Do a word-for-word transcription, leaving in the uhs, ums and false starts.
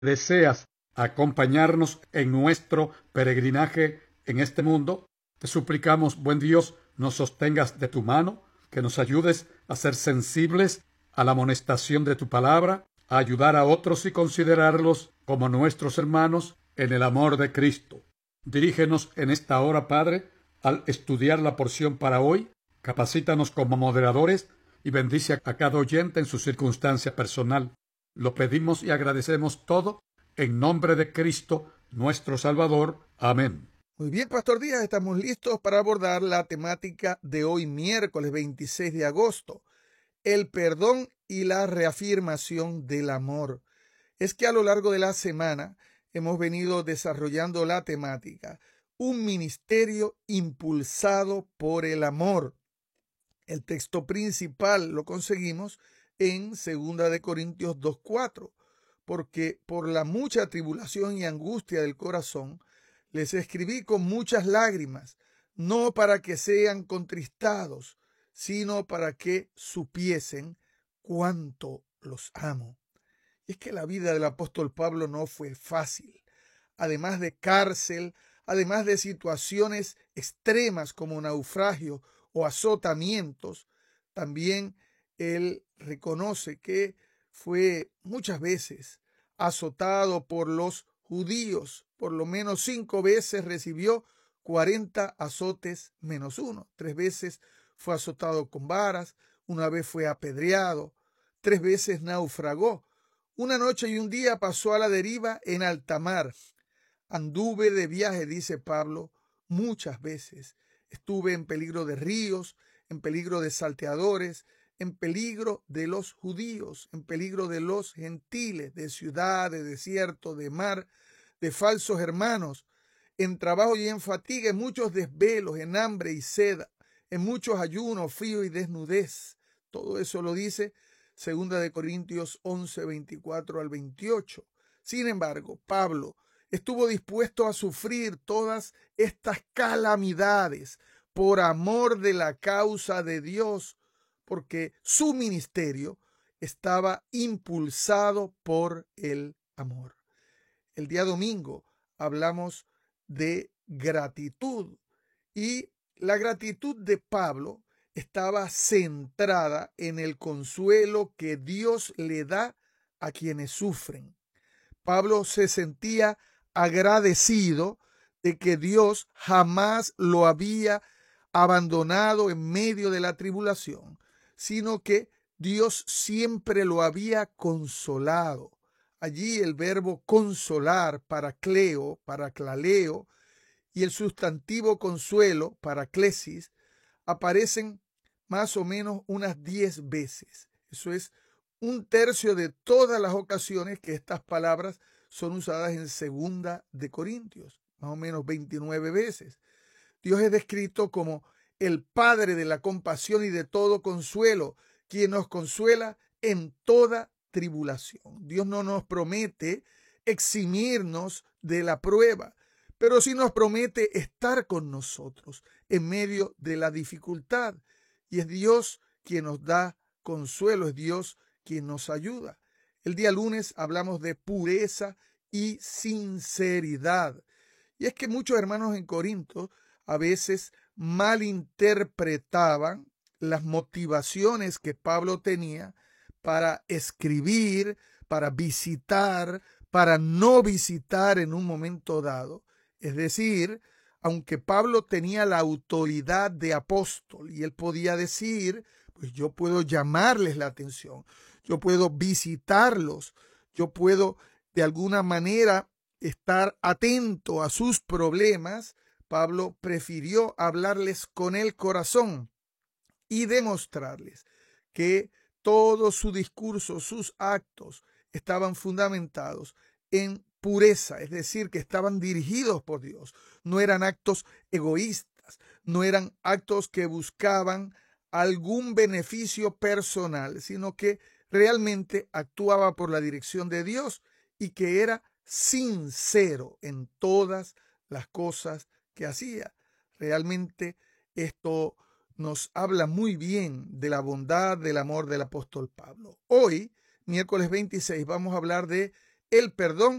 deseas acompañarnos en nuestro peregrinaje en este mundo, te suplicamos, buen Dios, nos sostengas de tu mano, que nos ayudes a ser sensibles a la amonestación de tu palabra, a ayudar a otros y considerarlos como nuestros hermanos en el amor de Cristo. Dirígenos en esta hora, Padre, al estudiar la porción para hoy, capacítanos como moderadores y bendice a cada oyente en su circunstancia personal. Lo pedimos y agradecemos todo en nombre de Cristo, nuestro Salvador. Amén. Muy bien, Pastor Díaz, estamos listos para abordar la temática de hoy, miércoles veintiséis de agosto, el perdón y la reafirmación del amor. Es que a lo largo de la semana hemos venido desarrollando la temática, un ministerio impulsado por el amor. El texto principal lo conseguimos en segunda de Corintios dos cuatro, porque por la mucha tribulación y angustia del corazón les escribí con muchas lágrimas, no para que sean contristados, sino para que supiesen cuánto los amo. Y es que la vida del apóstol Pablo no fue fácil. Además de cárcel, además de situaciones extremas como naufragio o azotamientos, también él reconoce que fue muchas veces azotado por los judíos. Por lo menos cinco veces recibió cuarenta azotes menos uno. Tres veces fue azotado con varas, una vez fue apedreado, tres veces naufragó. Una noche y un día pasó a la deriva en alta mar. Anduve de viaje, dice Pablo, muchas veces. Estuve en peligro de ríos, en peligro de salteadores, en peligro de los judíos, en peligro de los gentiles, de ciudad, de desierto, de mar, de falsos hermanos, en trabajo y en fatiga, en muchos desvelos, en hambre y sed, en muchos ayunos, frío y desnudez. Todo eso lo dice segunda de Corintios once, veinticuatro al veintiocho. Sin embargo, Pablo estuvo dispuesto a sufrir todas estas calamidades por amor de la causa de Dios, porque su ministerio estaba impulsado por el amor. El día domingo hablamos de gratitud y la gratitud de Pablo estaba centrada en el consuelo que Dios le da a quienes sufren. Pablo se sentía agradecido de que Dios jamás lo había abandonado en medio de la tribulación, sino que Dios siempre lo había consolado. Allí el verbo consolar, paracleo, paraclaleo, y el sustantivo consuelo, paraclesis, aparecen más o menos unas diez veces. Eso es un tercio de todas las ocasiones que estas palabras son usadas en segunda de Corintios, más o menos veintinueve veces. Dios es descrito como el Padre de la compasión y de todo consuelo, quien nos consuela en toda tribulación. Dios no nos promete eximirnos de la prueba, pero sí nos promete estar con nosotros en medio de la dificultad. Y es Dios quien nos da consuelo, es Dios quien nos ayuda. El día lunes hablamos de pureza y sinceridad. Y es que muchos hermanos en Corinto a veces malinterpretaban las motivaciones que Pablo tenía para escribir, para visitar, para no visitar en un momento dado. Es decir, aunque Pablo tenía la autoridad de apóstol y él podía decir, pues yo puedo llamarles la atención, yo puedo visitarlos, yo puedo de alguna manera estar atento a sus problemas, Pablo prefirió hablarles con el corazón y demostrarles que todo su discurso, sus actos estaban fundamentados en pureza, es decir, que estaban dirigidos por Dios. No eran actos egoístas, no eran actos que buscaban algún beneficio personal, sino que realmente actuaba por la dirección de Dios y que era sincero en todas las cosas que hacía. Realmente esto nos habla muy bien de la bondad, del amor del apóstol Pablo. Hoy, miércoles veintiséis, vamos a hablar de el perdón